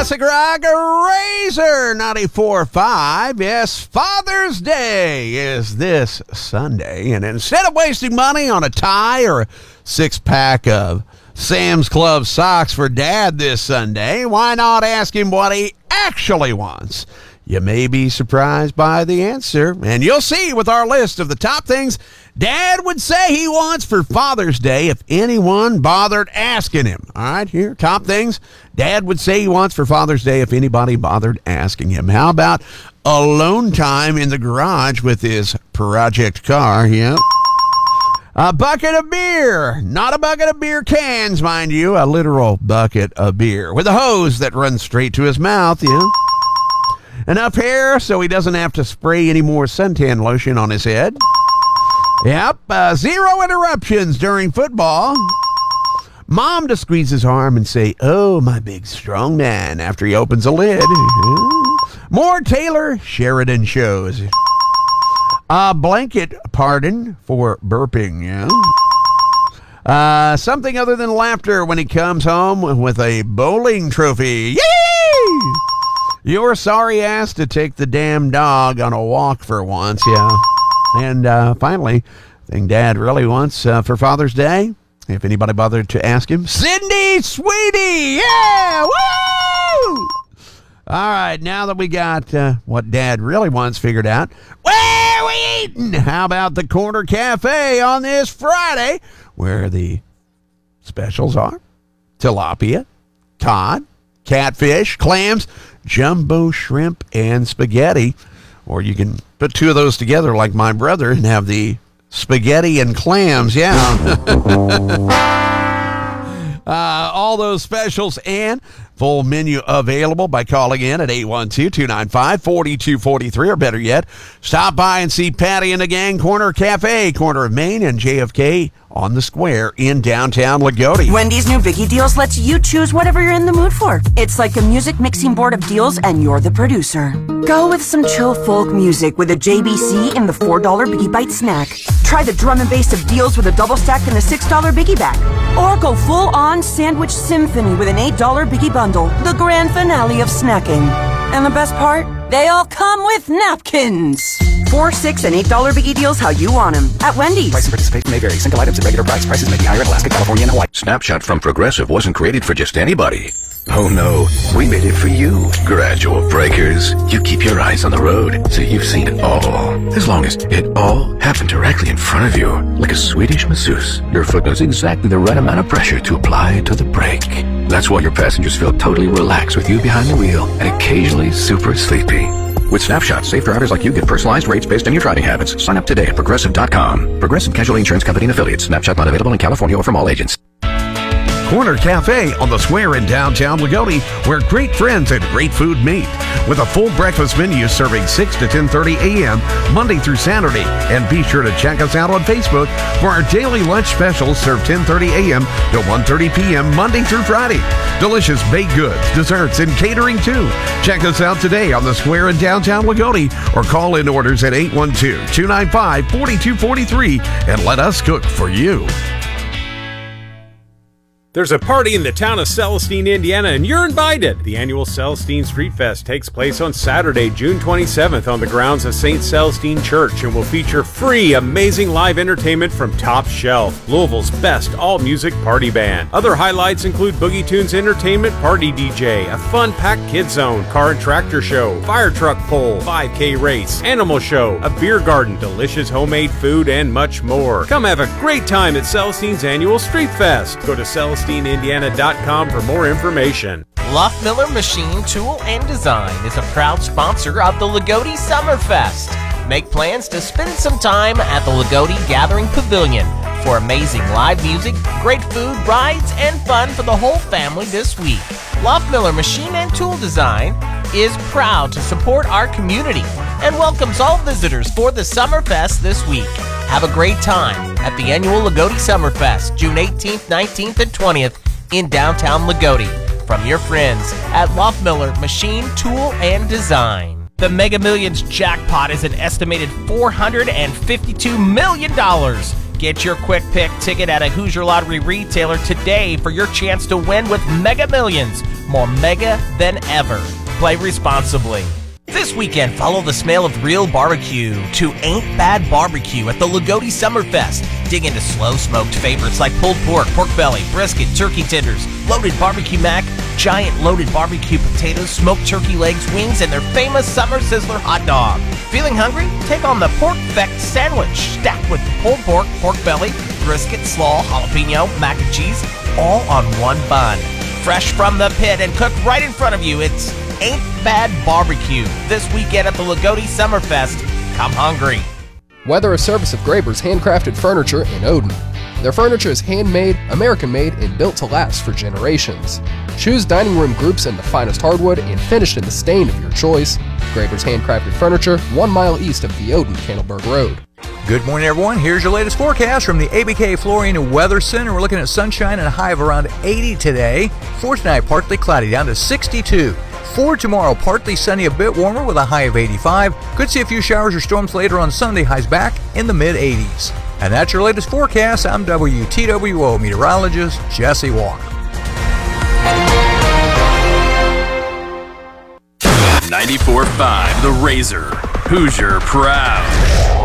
Classic Rock Razor 94.5. Yes, Father's Day is this Sunday, and instead of wasting money on a tie or a six-pack of Sam's Club socks for Dad this Sunday, why not ask him what he actually wants? You may be surprised by the answer, and you'll see with our list of the top things Dad would say he wants for Father's Day if anyone bothered asking him. All right, here, top things Dad would say he wants for Father's Day if anybody bothered asking him. How about alone time in the garage with his project car? Yep. A bucket of beer. Not a bucket of beer cans, mind you. A literal bucket of beer with a hose that runs straight to his mouth, yeah. Enough hair so he doesn't have to spray any more suntan lotion on his head. Yep, zero interruptions during football. Mom to squeeze his arm and say, "Oh, my big strong man," after he opens a lid. More Taylor Sheridan shows. A blanket pardon for burping, yeah. Something other than laughter when he comes home with a bowling trophy. Yay! Your sorry ass to take the damn dog on a walk for once, yeah. And finally, thing Dad really wants for Father's Day, if anybody bothered to ask him, Cindy Sweetie, yeah, woo! All right, now that we got what Dad really wants figured out, where are we eating? How about the Corner Cafe on this Friday, where the specials are tilapia, cod, catfish, clams, jumbo shrimp, and spaghetti. Or you can put two of those together like my brother and have the spaghetti and clams, yeah. All those specials and full menu available by calling in at 812-295-4243, or better yet, stop by and see Patty and the gang, Corner Cafe, corner of Main and JFK on the square in downtown Lagodi. Wendy's new Biggie Deals lets you choose whatever you're in the mood for. It's like a music mixing board of deals, and you're the producer. Go with some chill folk music with a JBC in the $4 Biggie Bite snack. Try the drum and bass of deals with a double stack in the $6 Biggie bag. Or go full-on sandwich symphony with an $8 Biggie bundle, the grand finale of snacking. And the best part? They all come with napkins. $4, $6, and $8 Biggie Deals how you want them at Wendy's. Price and participation may vary. Single items at regular price. Prices may be higher in Alaska, California, and Hawaii. Snapshot from Progressive wasn't created for just anybody. Oh no, we made it for you. Gradual breakers. You keep your eyes on the road, so you've seen it all. As long as it all happened directly in front of you, like a Swedish masseuse, your foot knows exactly the right amount of pressure to apply to the brake. That's why your passengers feel totally relaxed with you behind the wheel and occasionally super sleepy. With Snapshot, safe drivers like you get personalized rates based on your driving habits. Sign up today at Progressive.com. Progressive Casualty Insurance Company and Affiliates. Snapshot not available in California or from all agents. Corner Cafe on the square in downtown Lagodi, where great friends and great food meet. With a full breakfast menu serving 6 to 10:30 a.m. Monday through Saturday. And be sure to check us out on Facebook for our daily lunch specials served 10:30 a.m. to 1:30 p.m. Monday through Friday. Delicious baked goods, desserts, and catering too. Check us out today on the square in downtown Lagodi, or call in orders at 812-295-4243 and let us cook for you. There's a party in the town of Celestine, Indiana, and you're invited. The annual Celestine Street Fest takes place on Saturday, June 27th on the grounds of St. Celestine Church and will feature free, amazing live entertainment from Top Shelf, Louisville's best all-music party band. Other highlights include Boogie Tunes Entertainment, Party DJ, a fun-packed kid zone, car and tractor show, fire truck pull, 5K race, animal show, a beer garden, delicious homemade food, and much more. Come have a great time at Celestine's annual Street Fest. Go to CelestineIndiana.com for more information. Luff-Miller Machine Tool and Design is a proud sponsor of the Lagodi Summerfest. Make plans to spend some time at the Lagodi Gathering Pavilion for amazing live music, great food, rides, and fun for the whole family this week. Luff-Miller Machine and Tool Design is proud to support our community and welcomes all visitors for the Summerfest this week. Have a great time at the annual Lagodi Summerfest, June 18th, 19th, and 20th in downtown Lagodi. From your friends at Luff-Miller Machine, Tool, and Design. The Mega Millions jackpot is an estimated $452 million. Get your quick pick ticket at a Hoosier Lottery retailer today for your chance to win with Mega Millions. More mega than ever. Play responsibly. This weekend, follow the smell of real barbecue to Ain't Bad Barbecue at the Lagodi Summerfest. Dig into slow-smoked favorites like pulled pork, pork belly, brisket, turkey tenders, loaded barbecue mac, giant loaded barbecue potatoes, smoked turkey legs, wings, and their famous Summer Sizzler hot dog. Feeling hungry? Take on the Pork Feck sandwich, stacked with pulled pork, pork belly, brisket, slaw, jalapeno, mac and cheese, all on one bun. Fresh from the pit and cooked right in front of you, it's Ain't Bad Barbecue this weekend at the Lagodi Summerfest. Come hungry. Weather a service of Graber's Handcrafted Furniture in Odin. Their furniture is handmade, American-made, and built to last for generations. Choose dining room groups in the finest hardwood and finished in the stain of your choice. Graber's Handcrafted Furniture, 1 mile east of the Odin Candleberg Road. Good morning, everyone. Here's your latest forecast from the ABK Flooring Weather Center. We're looking at sunshine and a high of around 80 today. For tonight, partly cloudy, down to 62. For tomorrow, partly sunny, a bit warmer with a high of 85. Could see a few showers or storms later on Sunday, highs back in the mid-80s. And that's your latest forecast. I'm WTWO meteorologist Jesse Walker. 94.5 The Razor, Hoosier proud.